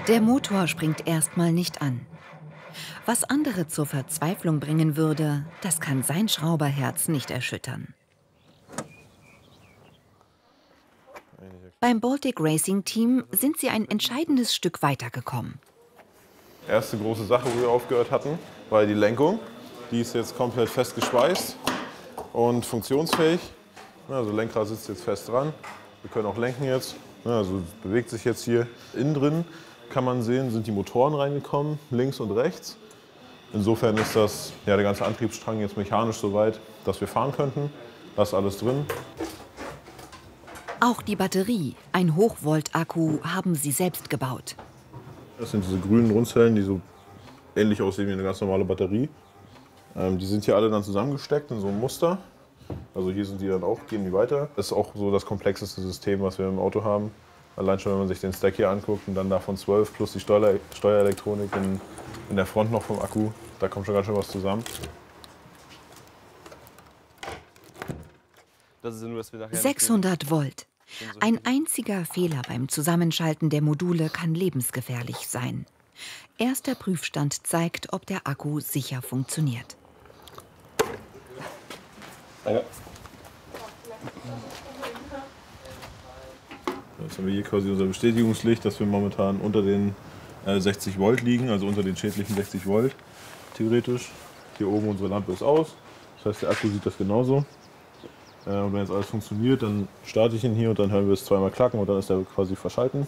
Der Motor springt erstmal nicht an. Was andere zur Verzweiflung bringen würde, das kann sein Schrauberherz nicht erschüttern. Beim Baltic Racing Team sind sie ein entscheidendes Stück weitergekommen. Erste große Sache, wo wir aufgehört hatten, war die Lenkung. Die ist jetzt komplett fest geschweißt und funktionsfähig. Also Lenkrad sitzt jetzt fest dran. Wir können auch lenken jetzt. Also bewegt sich jetzt hier. Innen drin kann man sehen, sind die Motoren reingekommen, links und rechts. Insofern ist das, ja, der ganze Antriebsstrang jetzt mechanisch so weit, dass wir fahren könnten. Das ist alles drin. Auch die Batterie, ein Hochvolt-Akku, haben sie selbst gebaut. Das sind diese grünen Rundzellen, die so ähnlich aussehen wie eine ganz normale Batterie. Die sind hier alle dann zusammengesteckt in so einem Muster. Also hier sind die dann auch, gehen die weiter. Das ist auch so das komplexeste System, was wir im Auto haben. Allein schon, wenn man sich den Stack hier anguckt und dann davon 12 plus die Steuerelektronik in der Front noch vom Akku. Da kommt schon ganz schön was zusammen. 600 Volt. Ein einziger Fehler beim Zusammenschalten der Module kann lebensgefährlich sein. Erster Prüfstand zeigt, ob der Akku sicher funktioniert. Ja. Jetzt haben wir hier quasi unser Bestätigungslicht, dass wir momentan unter den 60 Volt liegen, also unter den schädlichen 60 Volt, theoretisch. Hier oben unsere Lampe ist aus, das heißt der Akku sieht das genauso. Und wenn jetzt alles funktioniert, dann starte ich ihn hier und dann hören wir es zweimal klacken und dann ist er quasi verschalten.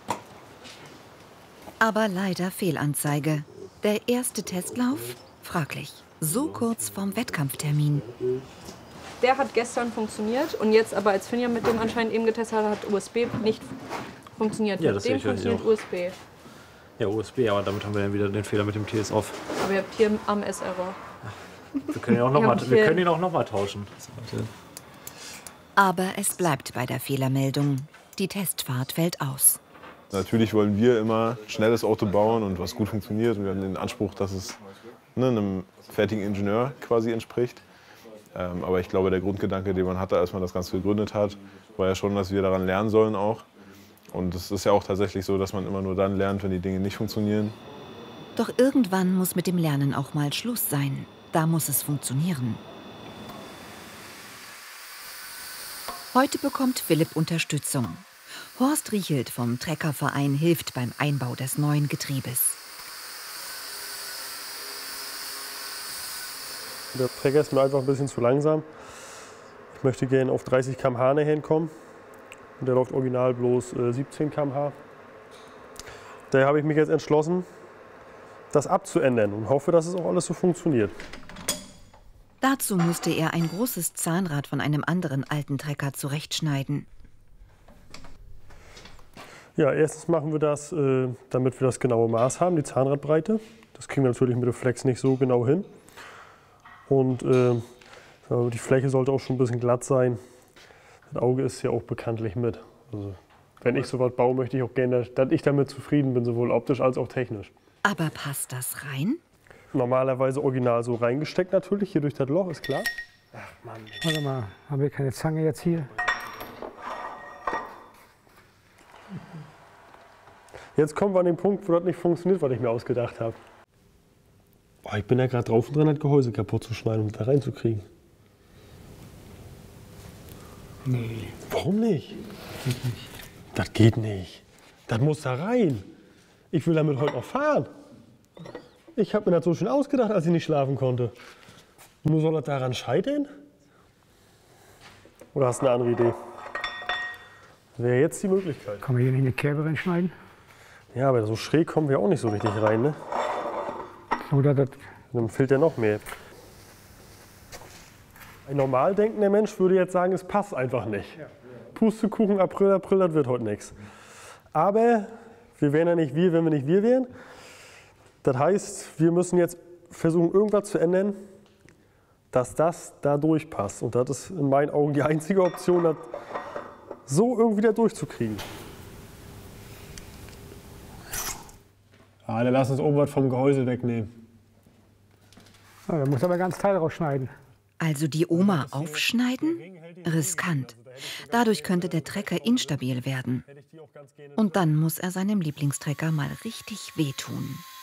Aber leider Fehlanzeige. Der erste Testlauf? Fraglich. So kurz vorm Wettkampftermin. Der hat gestern funktioniert und jetzt aber, als Finja mit dem anscheinend eben getestet hat, hat USB nicht funktioniert. Ja, mit dem funktioniert USB. Ja, USB, aber damit haben wir dann wieder den Fehler mit dem TS-Off. Aber ihr habt hier AMS-Error. Wir können ihn auch noch mal tauschen. Aber es bleibt bei der Fehlermeldung. Die Testfahrt fällt aus. Natürlich wollen wir immer ein schnelles Auto bauen und was gut funktioniert. Wir haben den Anspruch, dass es einem fertigen Ingenieur quasi entspricht. Aber ich glaube, der Grundgedanke, den man hatte, als man das Ganze gegründet hat, war ja schon, dass wir daran lernen sollen auch. Und es ist ja auch tatsächlich so, dass man immer nur dann lernt, wenn die Dinge nicht funktionieren. Doch irgendwann muss mit dem Lernen auch mal Schluss sein. Da muss es funktionieren. Heute bekommt Philipp Unterstützung. Horst Riechelt vom Treckerverein hilft beim Einbau des neuen Getriebes. Der Trecker ist mir einfach ein bisschen zu langsam. Ich möchte gerne auf 30 km/h nachher hinkommen. Und der läuft original bloß 17 km/h. Daher habe ich mich jetzt entschlossen, das abzuändern und hoffe, dass es auch alles so funktioniert. Dazu musste er ein großes Zahnrad von einem anderen alten Trecker zurechtschneiden. Ja, erstens machen wir das, damit wir das genaue Maß haben, die Zahnradbreite. Das kriegen wir natürlich mit dem Flex nicht so genau hin. Und die Fläche sollte auch schon ein bisschen glatt sein. Das Auge ist ja auch bekanntlich mit. Also, wenn ich sowas baue, möchte ich auch gerne, dass ich damit zufrieden bin, sowohl optisch als auch technisch. Aber passt das rein? Normalerweise original so reingesteckt natürlich, hier durch das Loch, ist klar. Ach Mann. Warte mal, haben wir keine Zange jetzt hier? Jetzt kommen wir an den Punkt, wo das nicht funktioniert, was ich mir ausgedacht habe. Oh, ich bin ja gerade drauf und dran, das Gehäuse kaputt zu schneiden, um da reinzukriegen. Nee. Warum nicht? Geht nicht. Das geht nicht. Das muss da rein. Ich will damit heute noch fahren. Ich habe mir das so schön ausgedacht, als ich nicht schlafen konnte. Nur soll das daran scheitern? Oder hast du eine andere Idee? Wäre jetzt die Möglichkeit. Kann man hier nicht eine Kerbe reinschneiden? Ja, aber so schräg kommen wir auch nicht so richtig rein, ne? Oder das. Dann fehlt ja noch mehr. Ein normal denkender Mensch würde jetzt sagen, es passt einfach nicht. Pustekuchen, April, das wird heute nichts. Aber wir wären ja nicht wir, wenn wir nicht wir wären. Das heißt, wir müssen jetzt versuchen, irgendwas zu ändern, dass das da durchpasst. Und das ist in meinen Augen die einzige Option, das so irgendwie da durchzukriegen. Dann lass uns oben was vom Gehäuse wegnehmen. Ja, da muss aber ganz Teil rausschneiden. Also die Oma aufschneiden? Riskant. Dadurch könnte der Trecker instabil werden. Und dann muss er seinem Lieblingstrecker mal richtig wehtun.